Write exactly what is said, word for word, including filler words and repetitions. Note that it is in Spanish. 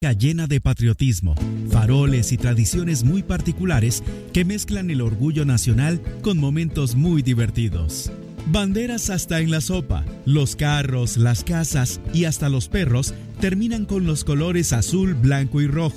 llena de patriotismo, faroles y tradiciones muy particulares que mezclan el orgullo nacional con momentos muy divertidos. Banderas hasta en la sopa, los carros, las casas y hasta los perros terminan con los colores azul, blanco y rojo,